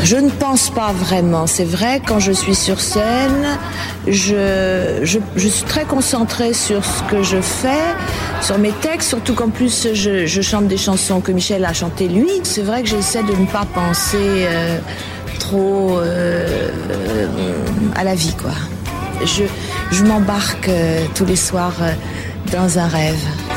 Je ne pense pas vraiment. C'est vrai, quand je suis sur scène, je suis très concentrée sur ce que je fais, sur mes textes, surtout qu'en plus je chante des chansons que Michel a chantées lui. C'est vrai que j'essaie de ne pas penser trop à la vie, quoi. Je m'embarque tous les soirs dans un rêve.